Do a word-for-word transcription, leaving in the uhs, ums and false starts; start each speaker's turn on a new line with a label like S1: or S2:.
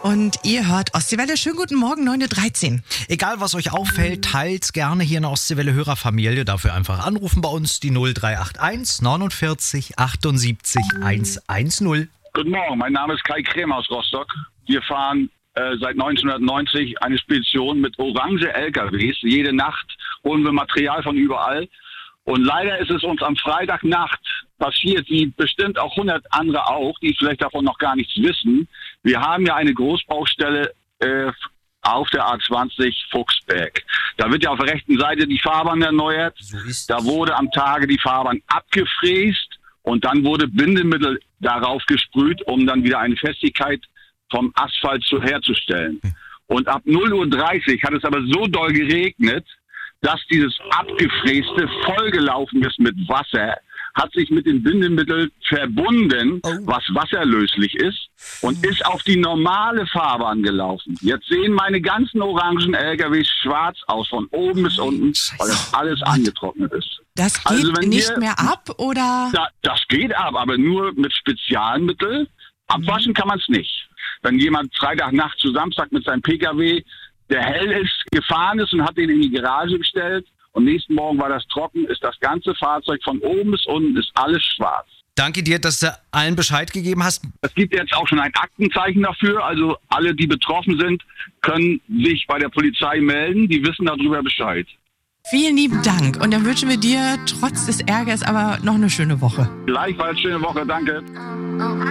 S1: Und ihr hört Ostseewelle. Schönen guten Morgen, neun Uhr dreizehn.
S2: Egal, was euch auffällt, teilt gerne hier in der Ostseewelle Hörerfamilie. Dafür einfach anrufen bei uns, die null drei acht eins neunundvierzig achtundsiebzig hundertzehn.
S3: Guten Morgen, mein Name ist Kai Krämer aus Rostock. Wir fahren äh, seit neunzehnhundertneunzig eine Spedition mit orange L K Ws. Jede Nacht holen wir Material von überall. Und leider ist es uns am Freitagnacht passiert, wie bestimmt auch hundert andere auch, die vielleicht davon noch gar nichts wissen. Wir haben ja eine Großbaustelle äh, auf der A zwanzig Fuchsberg. Da wird ja auf der rechten Seite die Fahrbahn erneuert.
S2: So ist
S3: da wurde am Tage die Fahrbahn abgefräst und dann wurde Bindemittel darauf gesprüht, um dann wieder eine Festigkeit vom Asphalt zu herzustellen. Und ab null Uhr dreißig hat es aber so doll geregnet, dass dieses Abgefräste vollgelaufen ist mit Wasser, hat sich mit dem Bindemittel verbunden,
S2: oh.
S3: was wasserlöslich ist, und ist auf die normale Fahrbahn gelaufen. Jetzt sehen meine ganzen orangen L K Ws schwarz aus, von oben bis unten, weil das alles angetrocknet ist.
S1: Das geht
S3: Also wenn
S1: nicht
S3: ihr-
S1: mehr ab, oder?
S3: Da, das geht ab, aber nur mit Spezialmittel. Abwaschen kann man es nicht. Wenn jemand Freitagnacht zu Samstag mit seinem Pkw, der hell ist, gefahren ist und hat den in die Garage gestellt und nächsten Morgen war das trocken, ist das ganze Fahrzeug von oben bis unten ist alles schwarz.
S2: Danke dir, dass du allen Bescheid gegeben hast.
S3: Es gibt jetzt auch schon ein Aktenzeichen dafür, also alle, die betroffen sind, können sich bei der Polizei melden, die wissen darüber Bescheid.
S1: Vielen lieben Dank. Und dann wünschen wir dir trotz des Ärgers aber noch eine schöne Woche.
S3: Gleichfalls schöne Woche, danke.